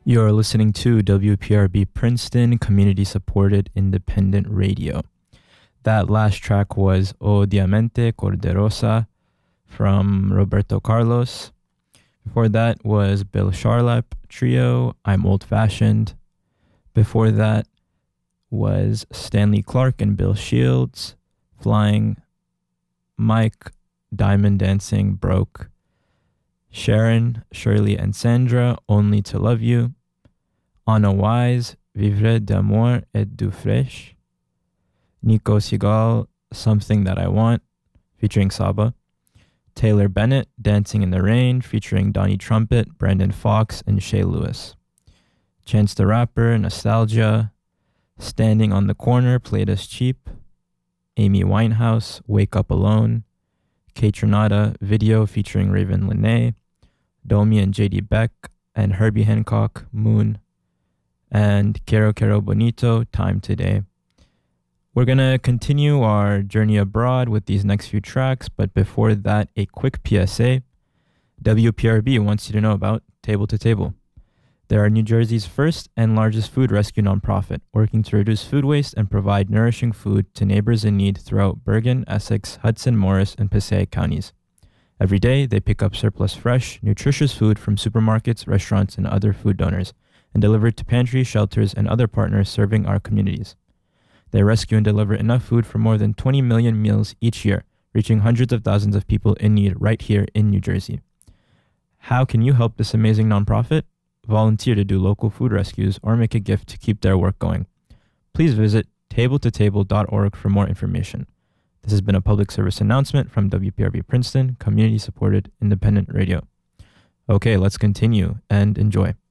You're listening to WPRB Princeton, community-supported independent radio. That last track was O Diamante Corderosa from Roberto Carlos. Before that was Bill Charlap Trio, I'm Old Fashioned. Before that was Stanley Clark and Bill Shields, Flying Mike, Diamond Dancing, Broke. Sharon, Shirley and Sandra, Only to Love You. Anna Wise, Vivre d'amour et du fraîche. Nico Segal, Something That I Want, featuring Saba. Taylor Bennett, Dancing in the Rain, featuring Donnie Trumpet, Brandon Fox, and Shay Lewis. Chance the Rapper, Nostalgia. Standing on the Corner, Played Us Cheap. Amy Winehouse, Wake Up Alone. Kaytranada, Video, featuring Raven Lene. Domi and JD Beck, and Herbie Hancock, Moon. And Quiero Quiero Bonito, Time Today. We're going to continue our journey abroad with these next few tracks, but before that, a quick PSA. WPRB wants you to know about Table to Table. They are New Jersey's first and largest food rescue nonprofit, working to reduce food waste and provide nourishing food to neighbors in need throughout Bergen, Essex, Hudson, Morris, and Passaic counties. Every day, they pick up surplus fresh, nutritious food from supermarkets, restaurants, and other food donors, and deliver it to pantries, shelters, and other partners serving our communities. They rescue and deliver enough food for more than 20 million meals each year, reaching hundreds of thousands of people in need right here in New Jersey. How can you help this amazing nonprofit? Volunteer to do local food rescues or make a gift to keep their work going. Please visit tabletotable.org for more information. This has been a public service announcement from WPRB Princeton, community-supported independent radio. Okay, let's continue and enjoy.